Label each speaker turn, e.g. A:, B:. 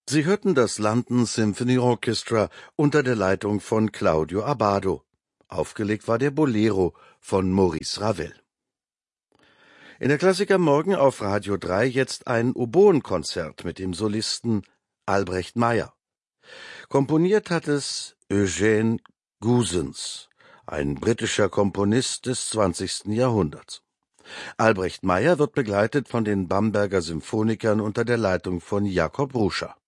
A: Sie hörten das London Symphony Orchestra unter der Leitung von Claudio Abbado. Aufgelegt war der Bolero von Maurice Ravel. In der Klassik am Morgen auf Radio 3 jetzt ein Oboenkonzert mit dem Solisten Albrecht Meyer. Komponiert hat es Eugene Goosens, ein britischer Komponist des 20. Jahrhunderts. Albrecht Meyer wird begleitet von den Bamberger Symphonikern unter der Leitung von Jakob Ruscha.